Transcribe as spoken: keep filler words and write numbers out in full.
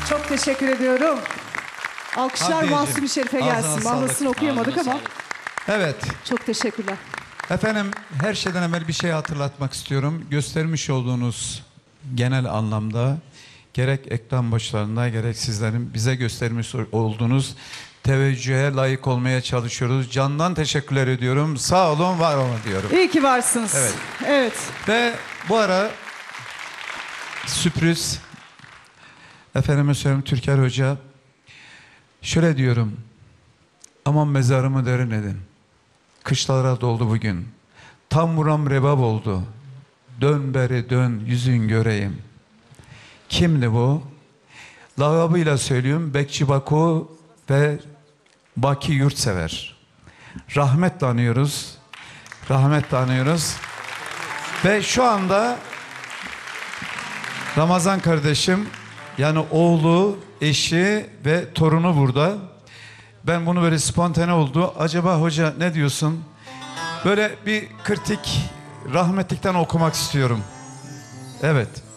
Çok teşekkür ediyorum. Alkışlar Hamdiyeciğim, Mahsuni Şerif'e ağzına gelsin. sağlık. Mahlasını okuyamadık Ağzına ama sağlık. Evet. çok teşekkürler. Efendim, her şeyden evvel bir şey hatırlatmak istiyorum. Göstermiş olduğunuz genel anlamda gerek ekran başlarında gerek sizlerin bize göstermiş olduğunuz teveccühe layık olmaya çalışıyoruz. Candan teşekkürler ediyorum. Sağ olun, var olun diyorum. İyi ki varsınız. Evet. Evet. Ve bu ara sürpriz, efendime söyleyeyim, Türker Hoca şöyle diyorum: aman mezarımı derin edin. Kışlara doldu bugün. Tam buram rebab oldu. Dön beri dön, yüzün göreyim. Kimdi bu? Lakabıyla söylüyorum, Bekçi Baku ve Baki Yurtsever. Rahmetle anıyoruz. Rahmetle anıyoruz. Ve şu anda Ramazan kardeşim, yani oğlu, eşi ve torunu burada. Ben bunu böyle spontane oldu. Acaba hoca ne diyorsun? Böyle bir kritik rahmetlikten okumak istiyorum. Evet.